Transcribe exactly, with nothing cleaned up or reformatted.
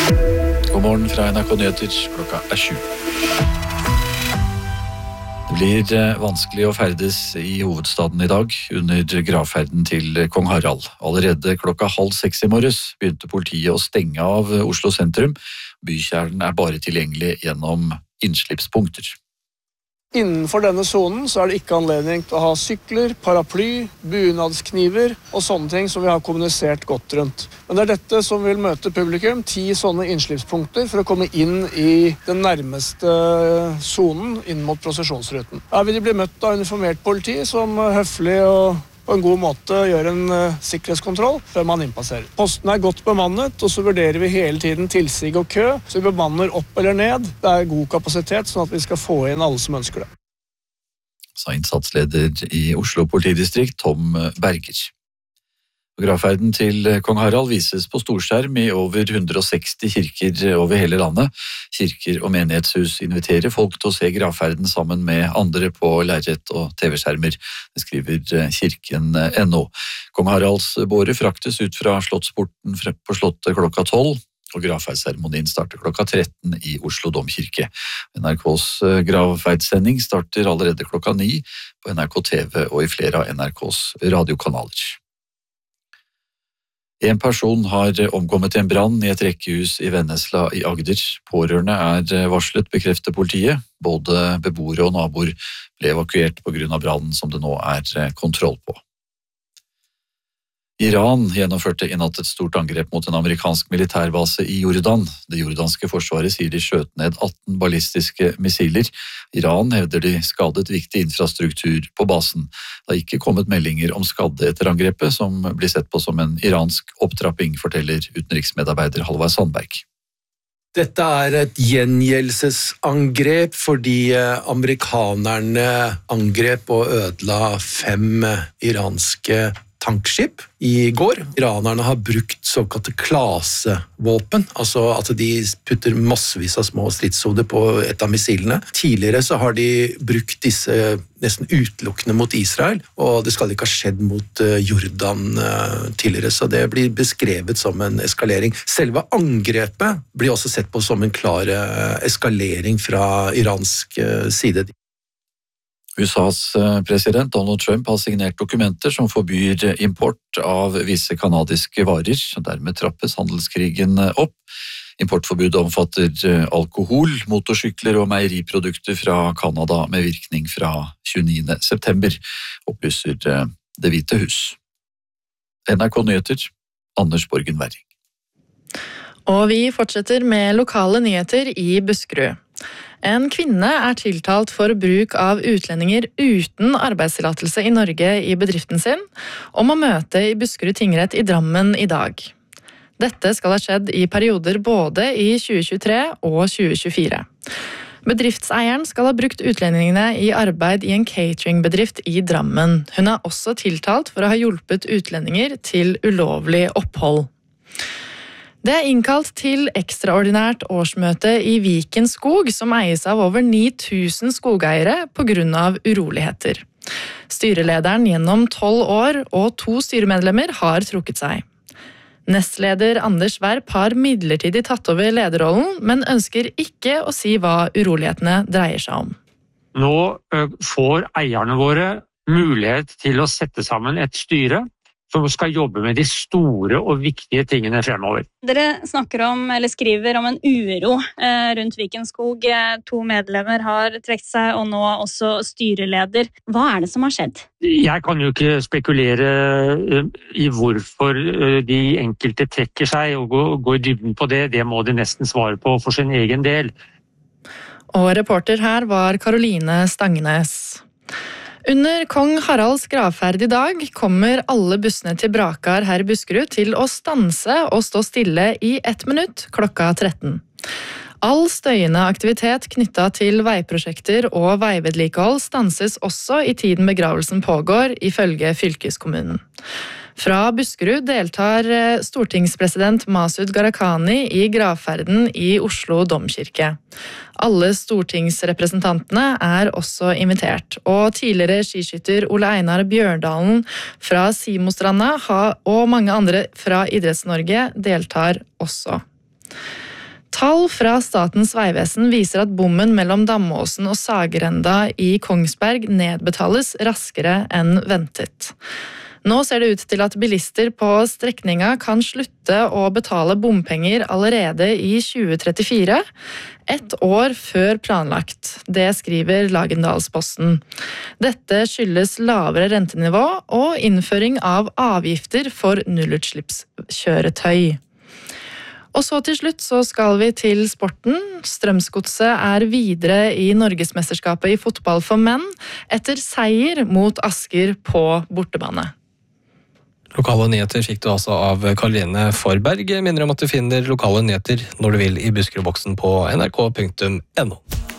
God morgen fra N R K Nyheter, klokka er sju. Det blir vanskelig å ferdes i hovedstaden i dag under gravferden til kong Harald. Allerede klokka halv seks i morges begynte politiet å stenge av Oslo sentrum. Bykjernen er bare tilgjengelig gjennom innslippspunkter. Innenfor denne zonen så er det ikke anledning til å ha sykler, paraply, bunadskniver og sånne ting som vi har kommunisert godt rundt. Men det er dette som vil møte publikum, ti sånne innslippspunkter for å komme inn i den nærmeste zonen inn mot prosesjonsruten. Her vil de bli møtt av uniformert politi som høflig og på en god måte gjør en uh, sikkerhetskontroll før man innpasserer. Posten er godt bemannet, og så vurderer vi hele tiden tilsig og kø, så vi bemanner opp eller ned. Det er god kapasitet, sånn at vi skal få inn alle som ønsker det. Sa innsatsleder i Oslo politidistrikt, Tom Berger. Gravferden til kong Harald vises på storskjerm i over hundre og seksti kirker over hele landet. Kirker og menighetshus inviterer folk til å se gravferden sammen med andre på lerret og T V-skjermer, det skriver kirken punktum no. Kong Haralds båre fraktes ut fra Slottsporten på Slottet klokka tolv, og gravferdsseremonien starter klokka tretten i Oslo domkirke. N R K's gravferdssending starter allerede klokka ni på N R K T V og i flere av N R K's radiokanaler. En person har omkommet i en brann i et rekkehus i Vennesla i Agder. Pårørende er varslet, bekrefter politiet. Både beboere og naboer ble evakuert på grunn av brannen som det nå er kontroll på. Iran gjennomførte i natt et stort angrep mot en amerikansk militærbase i Jordan. Det jordanske forsvaret sier de skjøt ned atten ballistiske missiler. Iran hevder de skadet viktig infrastruktur på basen. Det har ikke kommet meldinger om skadde etter angrepet, som blir sett på som en iransk opptrapping, forteller utenriksmedarbeider Halvard Sandberg. Dette er et gjengjeldelsesangrep fordi amerikanerne angrep og ødela fem iranske tankskip i går. Iranerne har brukt såkalte klasevåpen, altså at de putter massevis av små stridshoder på et av missilene. Tidligere så har de brukt disse nesten utelukkende mot Israel, og det skal ikke ha skjedd mot Jordan tidligere, så det blir beskrevet som en eskalering. Selve angrepet blir også sett på som en klar eskalering fra iransk side. U S A's president Donald Trump har signert dokumenter som forbyr import av visse kanadiske varer, og dermed trappes handelskrigen opp. Importforbudet omfatter alkohol, motorsykler og meieriprodukter fra Kanada med virkning fra tjueniende september, opplyser Det hvite hus. N R K Nyheter, Anders Borgen Werring. Og vi fortsetter med lokale nyheter i Buskerud. En kvinne er tiltalt for bruk av utlendinger uten arbeidstillatelse i Norge i bedriften sin, og må møte i Buskerud tingrett i Drammen i dag. Dette skal ha skjedd i perioder både i tjue tjuetre og tjue tjuefire. Bedriftseieren skal ha brukt utlendingene i arbeid i en cateringbedrift i Drammen. Hun er også tiltalt for å ha hjulpet utlendinger til ulovlig opphold. Det er innkalt til ekstraordinært årsmøte i Viken Skog, som eies av over ni tusen skogeiere på grunn av uroligheter. Styrelederen gjennom tolv år og to styremedlemmer har trukket seg. Nestleder Anders Werp har midlertidig tatt over lederrollen, men ønsker ikke å si hva urolighetene dreier seg om. Nå får eierne våre mulighet til å sette sammen et styre som skal jobbe med de store og viktige tingene fremover. Dere snakker om, eller skriver om en uro eh, rundt Viken Skog. To medlemmer har trukket seg, og nå også styreleder. Hva er det som har skjedd? Jeg kan jo ikke spekulere uh, i hvorfor uh, de enkelte trekker seg og gå, gå i dybden på det. Det må de nesten svare på for sin egen del. Og reporter her var Karoline Stangenes. Under kong Haralds gravferd i dag kommer alle bussene til Brakar her i Buskerud til å stanse og stå stille i ett minutt klokka tretten. All støyende aktivitet knyttet til veiprosjekter og veivedlikehold stanses også i tiden begravelsen pågår, ifølge fylkeskommunen. Fra Buskerud deltar stortingspresident Masud Gharahkhani i gravferden i Oslo domkirke. Alle stortingsrepresentantene er også invitert, og tidligere skiskytter Ole Einar Bjørndalen fra Simostranda og mange andre fra Idretts-Norge deltar også. Tall fra Statens vegvesen viser at bommen mellom Damåsen og Sagerenda i Kongsberg nedbetales raskere enn ventet. Nå ser det ut til at bilister på strekninga kan slutte å betale bompenger allerede i tjue trettifire, ett år før planlagt. Det skriver Lagendalsposten. Dette skyldes lavere rentenivå og innføring av avgifter for nullutslippskjøretøy. Og så til slutt så skal vi til sporten. Strømsgodset er videre i Norgesmesterskapet i fotball for menn etter seier mot Asker på bortebane. Lokale nyheter fikk du altså av Karoline Forberg. Minner om at du finner lokale nyheter når du vil i Buskerudboksen på n r k punktum n o.